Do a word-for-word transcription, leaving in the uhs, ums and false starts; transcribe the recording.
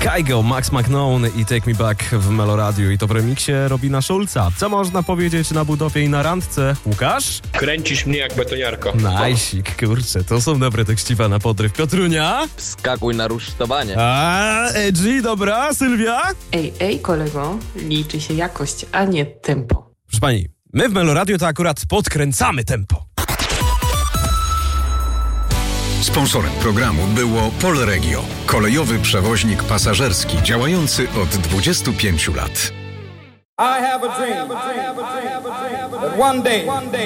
Kygo, Max McKnown i Take Me Back w Meloradiu i to w remiksie Robina Schulza. Co można powiedzieć na budowie i na randce? Łukasz? Kręcisz mnie jak betoniarko. Najsik, kurczę, to są dobre tekściwa na podryw. Piotrunia? Wskakuj na rusztowanie. A, edgy, dobra, Sylwia? Ej, ej, kolego, liczy się jakość, a nie tempo. Proszę pani, my w Meloradiu to akurat podkręcamy tempo. Sponsorem programu było Polregio, kolejowy przewoźnik pasażerski działający od dwudziestu pięciu lat. I have a dream that one day